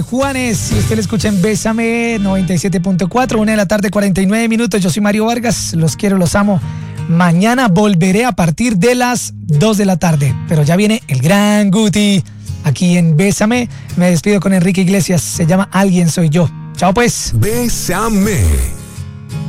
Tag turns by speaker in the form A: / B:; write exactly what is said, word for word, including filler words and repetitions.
A: Juanes, si usted le escucha en Bésame noventa y siete punto cuatro, una de la tarde, cuarenta y nueve minutos. Yo soy Mario Vargas, los quiero, los amo. Mañana volveré a partir de las dos de la tarde, pero ya viene el gran Guti aquí en Bésame. Me despido con Enrique Iglesias, se llama Alguien Soy Yo. Chao pues.
B: Bésame.